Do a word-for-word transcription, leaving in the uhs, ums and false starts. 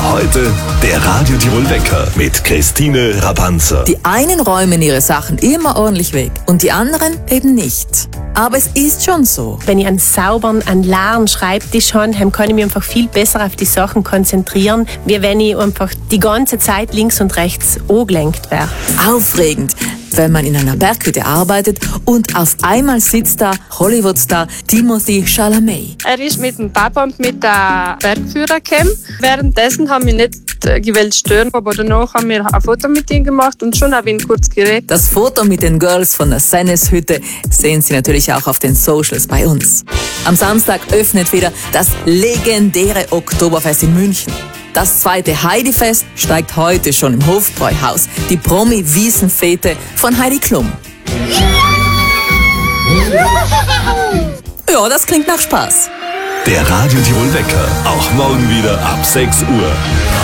Heute der Radio Tirol Wecker mit Christine Rapanzer. Die einen räumen ihre Sachen immer ordentlich weg und die anderen eben nicht. Aber es ist schon so. Wenn ich einen sauberen, einen leeren Schreibtisch habe, dann kann ich mich einfach viel besser auf die Sachen konzentrieren, wie wenn ich einfach die ganze Zeit links und rechts angelenkt wäre. Aufregend, wenn man in einer Berghütte arbeitet und auf einmal sitzt da Hollywood-Star Timothée Chalamet. Er ist mit dem Papa und mit der Bergführer gekommen. Währenddessen haben wir nicht äh, gewählt stören, aber danach haben wir ein Foto mit ihm gemacht und schon habe ich ihn kurz geredet. Das Foto mit den Girls von der Sennes-Hütte sehen Sie natürlich auch auf den Socials bei uns. Am Samstag öffnet wieder das legendäre Oktoberfest in München. Das zweite Heidi-Fest steigt heute schon im Hofbräuhaus. Die Promi-Wiesenfete von Heidi Klum. Ja, das klingt nach Spaß. Der Radio Tirol Wecker, auch morgen wieder ab sechs Uhr.